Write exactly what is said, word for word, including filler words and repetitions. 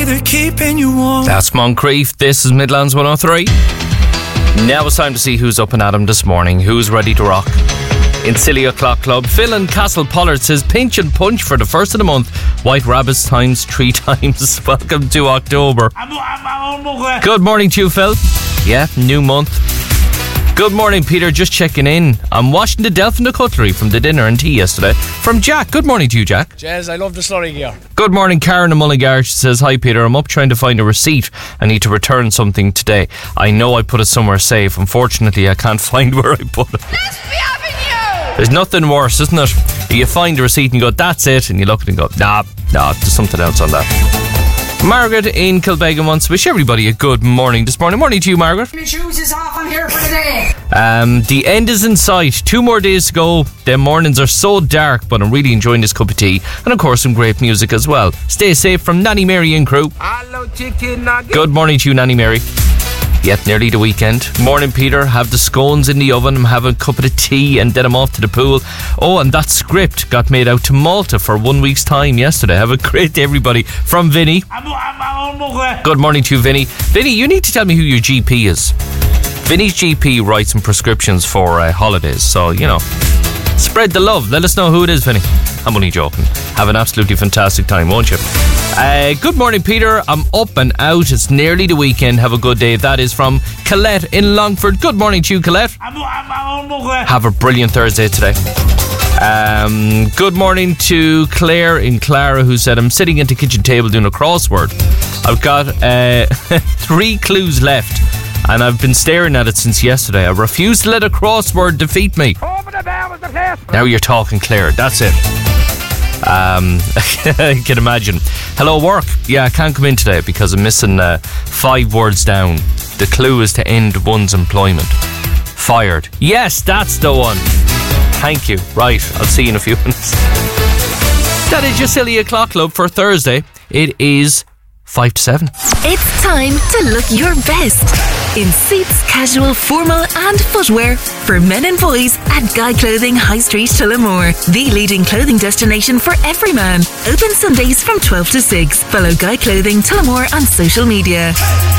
to keeping you warm. That's Moncrief. This is Midlands one oh three. Now it's time to see who's up and at 'em this morning. Who's ready to rock? In Silly O'Clock Club, Phil in Castle Pollard says pinch and punch for the first of the month. White rabbits times three times. Welcome to October. Good morning to you, Phil. Yeah, new month. Good morning, Peter. Just checking in. I'm washing the Delphin the cutlery from the dinner and tea yesterday. From Jack. Good morning to you, Jack. Jez, I love the slurry gear. Good morning, Karen in Mullingar. She says, hi, Peter. I'm up trying to find a receipt. I need to return something today. I know I put it somewhere safe. Unfortunately, I can't find where I put it. Let's be having you! There's nothing worse, isn't it? You find the receipt and you go, that's it. And you look at it and go, nah, nah, there's something else on that. Margaret in Kilbeggan wants to wish everybody a good morning this morning. Morning to you, Margaret. My shoes is off, I'm here for the day. Um, the end is in sight. Two more days to go. Them mornings are so dark, but I'm really enjoying this cup of tea. And of course some great music as well. Stay safe from Nanny Mary and crew. Hello, chicken nugget. Good morning to you, Nanny Mary. Yep, nearly the weekend. Morning, Peter. Have the scones in the oven. I'm having a cup of the tea and then I'm off to the pool. Oh, and that script got made out to Malta for one week's time yesterday. Have a great day, everybody. From Vinny. Good morning to you, Vinny. Vinny, you need to tell me who your G P is. Vinny's G P writes some prescriptions for uh, holidays. So, you know, spread the love. Let us know who it is, Vinny. I'm only joking. Have an absolutely fantastic time, won't you? Uh, good morning, Peter. I'm up and out. It's nearly the weekend. Have a good day. That is from Colette in Longford. Good morning to you, Colette. Have a brilliant Thursday today. Um, good morning to Claire in Clara, who said, I'm sitting at the kitchen table doing a crossword. I've got uh, three clues left and I've been staring at it since yesterday. I refuse to let a crossword defeat me. Now you're talking, Claire. That's it. Um, I can imagine. Hello, work. Yeah, I can't come in today because I'm missing uh, five words down. The clue is to end one's employment. Fired. Yes, that's the one. Thank you. Right, I'll see you in a few minutes. That is your Silly O'Clock Club for Thursday. It is five to seven. It's time to look your best in suits, casual, formal and footwear for men and boys at Guy Clothing High Street, Tullamore, the leading clothing destination for every man. Open Sundays from twelve to six. Follow Guy Clothing Tullamore on social media.